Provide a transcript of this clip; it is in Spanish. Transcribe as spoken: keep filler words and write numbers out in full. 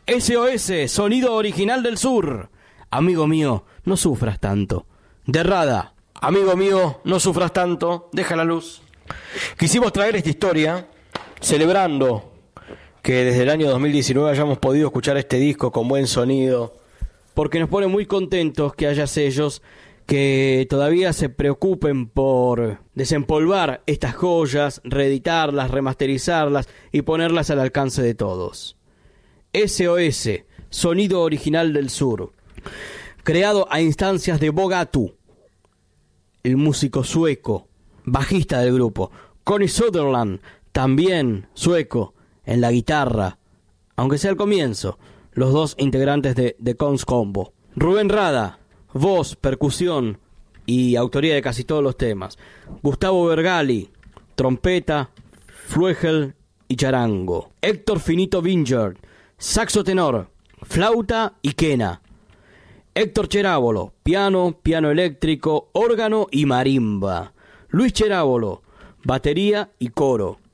S O S, sonido original del sur. Amigo mío, no sufras tanto. De Rada, amigo mío, no sufras tanto, deja la luz. Quisimos traer esta historia celebrando que desde el año dos mil diecinueve hayamos podido escuchar este disco con buen sonido, porque nos pone muy contentos que haya sellos que todavía se preocupen por desempolvar estas joyas, reeditarlas, remasterizarlas y ponerlas al alcance de todos. S O S, sonido original del sur, creado a instancias de Bogatu, el músico sueco, bajista del grupo, Connie Sutherland, también sueco, en la guitarra, aunque sea al comienzo, los dos integrantes de The Cons Combo. Rubén Rada, voz, percusión y autoría de casi todos los temas. Gustavo Vergali, trompeta, fluegel y charango. Héctor Finito Binger, saxo tenor, flauta y quena. Héctor Cherábolo, piano, piano eléctrico, órgano y marimba. Luis Cherábolo, batería y coro.